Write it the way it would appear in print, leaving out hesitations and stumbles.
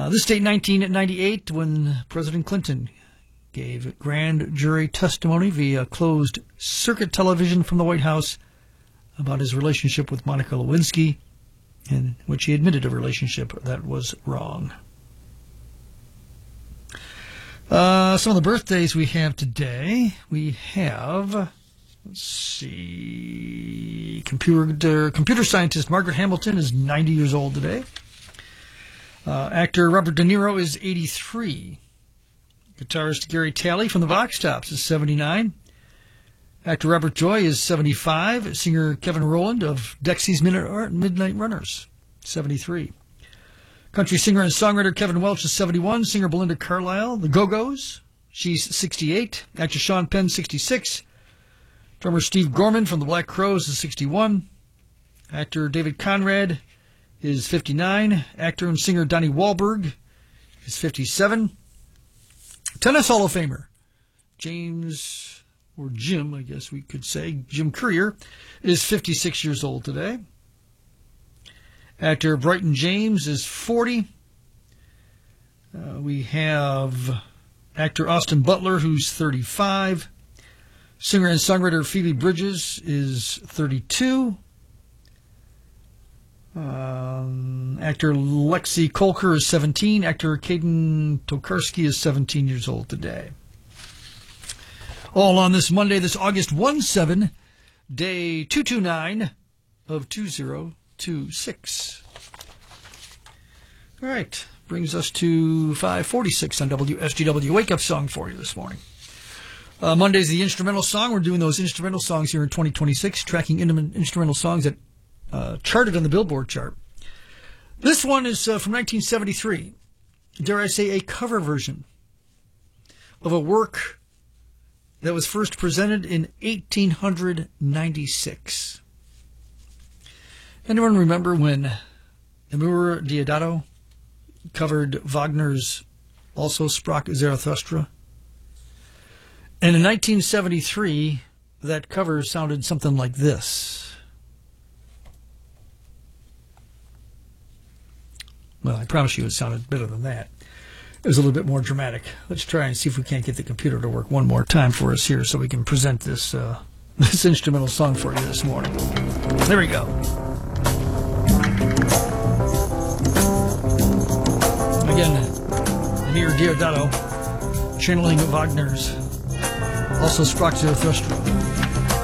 This date, 1998, when President Clinton gave grand jury testimony via closed circuit television from the White House about his relationship with Monica Lewinsky, in which he admitted a relationship that was wrong. Some of the birthdays we have today. We have, let's see, computer scientist Margaret Hamilton is 90 years old today. Actor Robert De Niro is 83. Guitarist Gary Talley from the Vox Tops is 79. Actor Robert Joy is 75. Singer Kevin Rowland of Dexys Midnight Runners, 73. Country singer and songwriter Kevin Welch is 71. Singer Belinda Carlisle, The Go-Go's, she's 68. Actor Sean Penn, 66. Drummer Steve Gorman from the Black Crowes is 61. Actor David Conrad is 59. Actor and singer Donnie Wahlberg is 57. Tennis Hall of Famer James, or Jim, I guess we could say, Jim Courier, is 56 years old today. Actor Bryton James is 40. We have actor Austin Butler, who's 35. Singer and songwriter Phoebe Bridges is 32. Actor Lexi Kolker is 17. Actor Caden Tokarski is 17 years old today. All on this Monday, this August 1-7, day 229 of 2026. All right, brings us to 5:46 on WSGW. Wake-up song for you this morning. Monday's the instrumental song. We're doing those instrumental songs here in 2026, tracking instrumental songs that charted on the Billboard chart. This one is from 1973. Dare I say, a cover version of a work that was first presented in 1896. Anyone remember when Emir Deodato covered Wagner's Also Sprach Zarathustra? And in 1973, that cover sounded something like this. Well, I promise you it sounded better than that. It was a little bit more dramatic. Let's try and see if we can't get the computer to work one more time for us here so we can present this this instrumental song for you this morning. There we go. Again, Emir Deodato channeling Wagner's Also Sprach Zarathustra.